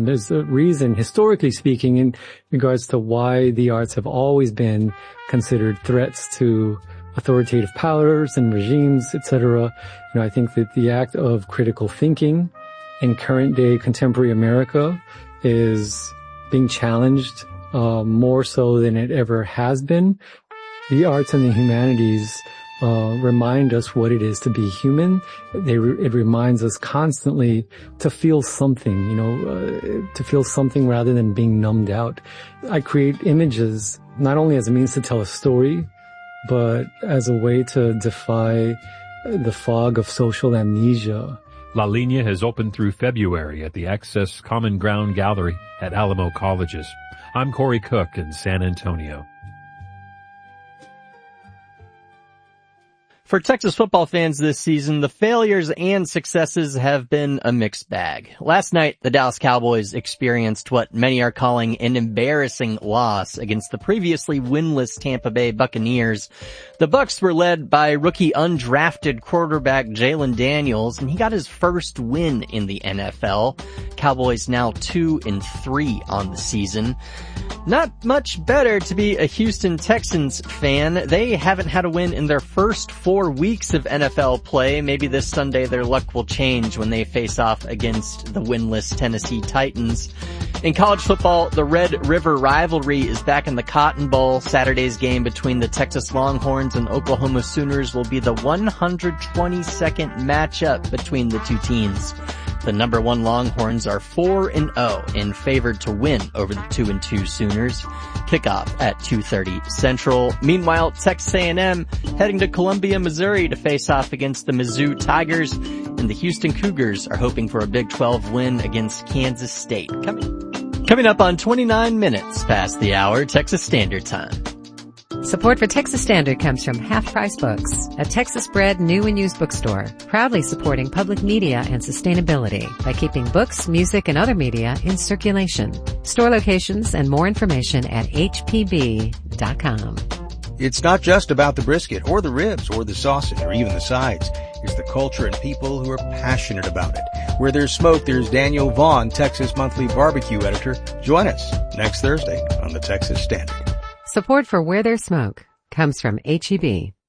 There's a reason, historically speaking, in regards to why the arts have always been considered threats to authoritative powers and regimes, etc. I think that the act of critical thinking in current day contemporary America is being challenged more so than it ever has been. The arts and the humanities remind us what it is to be human. It reminds us constantly to feel something, to feel something rather than being numbed out. I create images not only as a means to tell a story, but as a way to defy the fog of social amnesia. La Linea has opened through February at the Access Common Ground Gallery at Alamo Colleges. I'm Corey Cook in San Antonio. For Texas football fans this season, the failures and successes have been a mixed bag. Last night, the Dallas Cowboys experienced what many are calling an embarrassing loss against the previously winless Tampa Bay Buccaneers. The Bucs were led by rookie undrafted quarterback Jalen Daniels, and he got his first win in the NFL. Cowboys now 2-3 on the season. Not much better to be a Houston Texans fan. They haven't had a win in their first 4 weeks of NFL play. Maybe this Sunday their luck will change when they face off against the winless Tennessee Titans. In college football, the Red River rivalry is back in the Cotton Bowl. Saturday's game between the Texas Longhorns and Oklahoma Sooners will be the 122nd matchup between the two teams. The number 1 Longhorns are 4-0 and favored to win over the 2-2 Sooners. Kickoff at 2:30 Central. Meanwhile, Texas A&M heading to Columbia, Missouri to face off against the Mizzou Tigers, and the Houston Cougars are hoping for a Big 12 win against Kansas State. Coming up on 29 minutes past the hour, Texas Standard Time. Support for Texas Standard comes from Half Price Books, a Texas-bred new and used bookstore, proudly supporting public media and sustainability by keeping books, music, and other media in circulation. Store locations and more information at hpb.com. It's not just about the brisket or the ribs or the sausage or even the sides. It's the culture and people who are passionate about it. Where there's smoke, there's Daniel Vaughn, Texas Monthly Barbecue Editor. Join us next Thursday on the Texas Standard. Support for Where There's Smoke comes from HEB.